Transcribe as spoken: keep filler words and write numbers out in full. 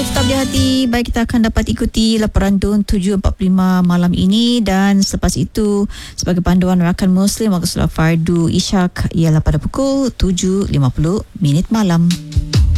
Tetap di hati. Baik, kita akan dapat ikuti laporan D U N tujuh empat puluh lima malam ini, dan selepas itu sebagai panduan rakan Muslim waktu solat fardu Isyak ialah pada pukul tujuh lima puluh minit malam.